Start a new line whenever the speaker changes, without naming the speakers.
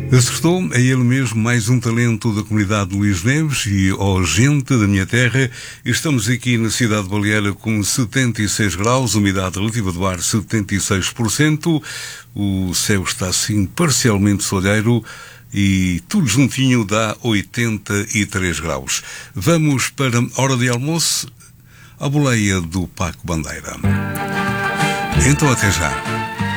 Acertou, é ele mesmo, mais um talento da comunidade de Luís Neves e, gente da minha terra. Estamos aqui na cidade de Baleira com 76 graus, umidade relativa do ar 76%. O céu está assim parcialmente solheiro e tudo juntinho dá 83 graus. Vamos para a hora de almoço, a boleia do Paco Bandeira. Então até já.